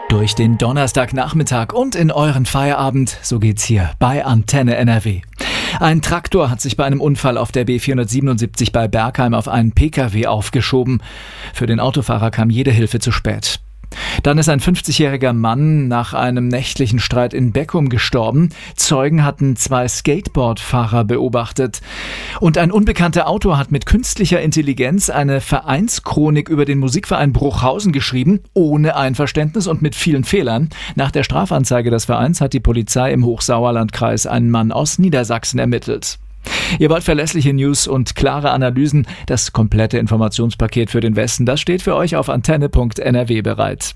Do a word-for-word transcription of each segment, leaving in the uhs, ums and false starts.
Durch den Donnerstagnachmittag und in euren Feierabend, so geht's hier bei Antenne N R W. Ein Traktor hat sich bei einem Unfall auf der B vierhundertsiebenundsiebzig bei Bergheim auf einen P K W aufgeschoben. Für den Autofahrer kam jede Hilfe zu spät. Dann ist ein fünfzigjähriger Mann nach einem nächtlichen Streit in Beckum gestorben. Zeugen hatten zwei Skateboardfahrer beobachtet. Und ein unbekannter Autor hat mit künstlicher Intelligenz eine Vereinschronik über den Musikverein Bruchhausen geschrieben, ohne Einverständnis und mit vielen Fehlern. Nach der Strafanzeige des Vereins hat die Polizei im Hochsauerlandkreis einen Mann aus Niedersachsen ermittelt. Ihr wollt verlässliche News und klare Analysen? Das komplette Informationspaket für den Westen, das steht für euch auf antenne punkt n r w bereit.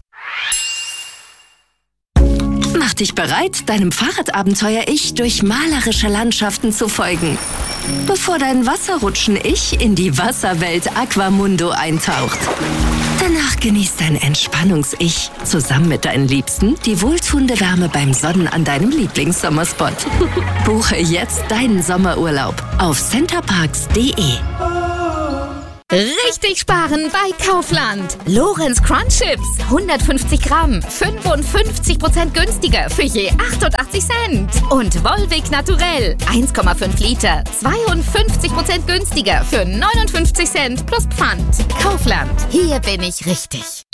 Mach dich bereit, deinem Fahrradabenteuer-Ich durch malerische Landschaften zu folgen, bevor dein Wasserrutschen-Ich in die Wasserwelt Aquamundo eintaucht. Danach genießt dein Entspannungs-Ich zusammen mit deinen Liebsten die wohltuende Wärme beim Sonnen an deinem Lieblingssommerspot. Buche jetzt deinen Sommerurlaub auf centerparks punkt de. Richtig sparen bei Kaufland. Lorenz Crunch Chips, hundertfünfzig Gramm, fünfundfünfzig Prozent günstiger für je achtundachtzig Cent. Und Volvic Naturell, eins Komma fünf Liter, zweiundfünfzig Prozent günstiger für neunundfünfzig Cent plus Pfand. Kaufland, hier bin ich richtig.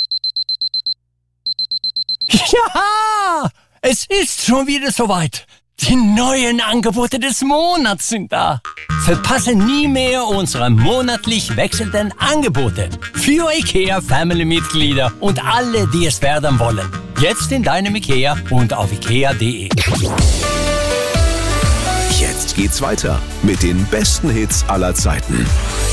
Ja, es ist schon wieder soweit. Die neuen Angebote des Monats sind da. Verpasse nie mehr unsere monatlich wechselnden Angebote für IKEA-Family-Mitglieder und alle, die es werden wollen. Jetzt in deinem IKEA und auf ikea punkt de. Jetzt geht's weiter mit den besten Hits aller Zeiten.